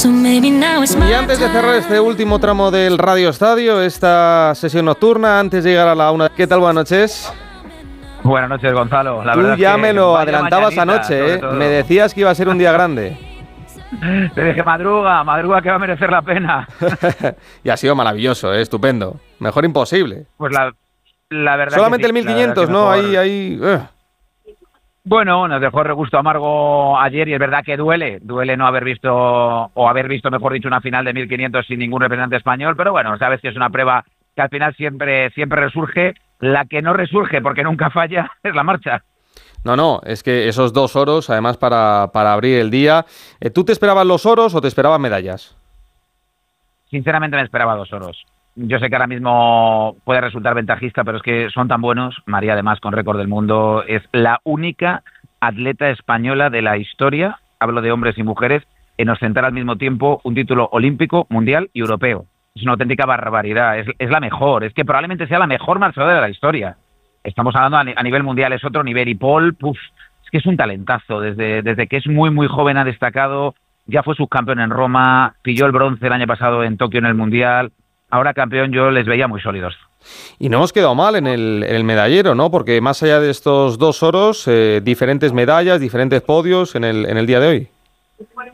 Y antes de cerrar este último tramo del Radio Estadio, esta sesión nocturna, antes de llegar a la 1, ¿qué tal? Buenas noches. Buenas noches, Gonzalo. La Tú verdad ya es que me lo adelantabas anoche, ¿eh? Me decías que iba a ser un día grande. Te dije, madruga que va a merecer la pena. Y ha sido maravilloso, ¿eh? Estupendo. Mejor imposible. Pues la verdad solamente que sí, el 1500, ¿no? Mejor... Ahí. Bueno, nos dejó regusto amargo ayer y es verdad que duele no haber visto, o haber visto, mejor dicho, una final de 1500 sin ningún representante español, pero bueno, sabes que es una prueba que al final siempre resurge. La que no resurge, porque nunca falla, es la marcha. No, es que esos 2 oros, además para abrir el día. ¿Tú te esperabas los oros o te esperabas medallas? Sinceramente me esperaba 2 oros. Yo sé que ahora mismo puede resultar ventajista, pero es que son tan buenos. María, además, con récord del mundo, es la única atleta española de la historia, hablo de hombres y mujeres, en ostentar al mismo tiempo un título olímpico, mundial y europeo. Es una auténtica barbaridad, es la mejor, es que probablemente sea la mejor marchadora de la historia. Estamos hablando a nivel mundial, es otro nivel, y Paul, es que es un talentazo, desde que es muy joven ha destacado, ya fue subcampeón en Roma, pilló el bronce el año pasado en Tokio en el Mundial, ahora campeón yo les veía muy sólidos. Y no hemos quedado mal en el medallero, ¿no? Porque más allá de estos 2 oros, diferentes medallas, diferentes podios en el día de hoy.